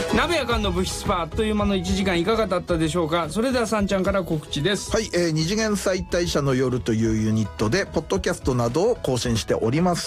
鍋やかんの物質パあっという間の1時間いかがだったでしょうか。それではさんちゃんから告知です。 はい、二次元再退社の夜というユニットでポッドキャストなどを更新しております。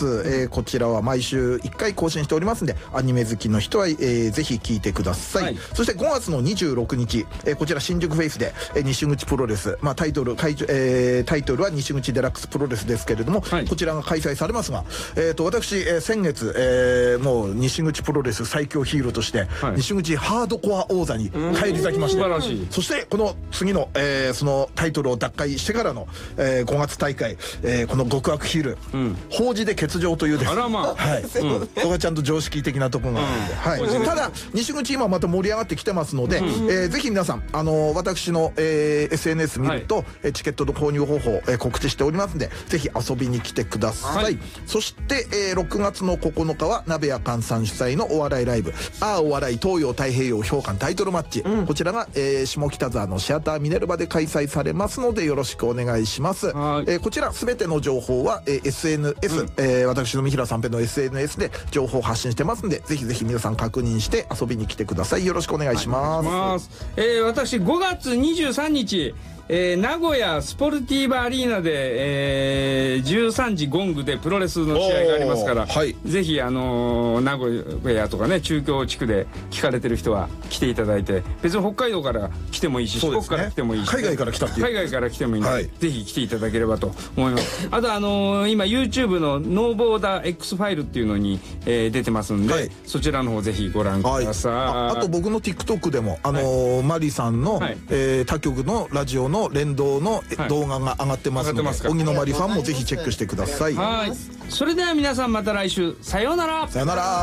こちらは毎週1回更新しておりますんで、アニメ好きの人は、ぜひ聞いてください、はい、そして5月の26日、こちら新宿フェイスで、西口プロレス、タイトルは西口デラックスプロレスですけれども、はい、こちらが開催されますが、私、先月、もう西口プロレス最強ヒーローとして、はい、西口ハードコア王座に返り咲きまして、 素晴らしい。 そしてこの次の、そのタイトルを奪回してからの、5月大会、この極悪ヒール、法事で欠場というですね、 あらまあ、 はい、そこはちゃんと常識的なところがあるので、はい、ただ西口今また盛り上がってきてますので、ぜひ皆さん私の、SNS 見ると、はい、チケットの購入方法、告知しておりますので、ぜひ遊びに来てください、はい、そして、6月の9日は鍋やかんさん主催のお笑いライブ、お笑い東洋太平洋評価タイトルマッチ、こちらが、下北沢のシアターミネルバで開催されますので、よろしくお願いします。こちら全ての情報は、SNS、私の三平三平の SNS で情報発信してますんで、ぜひぜひ皆さん確認して遊びに来てください。よろしくお願いします。 私5月23日名古屋スポルティーバアリーナで、13時ゴングでプロレスの試合がありますから、はい、ぜひ名古屋とかね、中京地区で聞かれてる人は来ていただいて、別に北海道から来てもいいし、四国から来てもいいし、 海外から来たっていう、 海外から来てもいいので、はい、ぜひ来ていただければと思います。あと今 YouTube のノーボーダー X ファイルっていうのに、出てますんで、はい、そちらの方ぜひご覧ください。 あと僕の TikTok でもマリさんの、はい、他局のラジオの連動の動画が上がってますので、荻野まりさんもぜひチェックしてください。 はい、それでは皆さんまた来週、さようなら。 さようなら。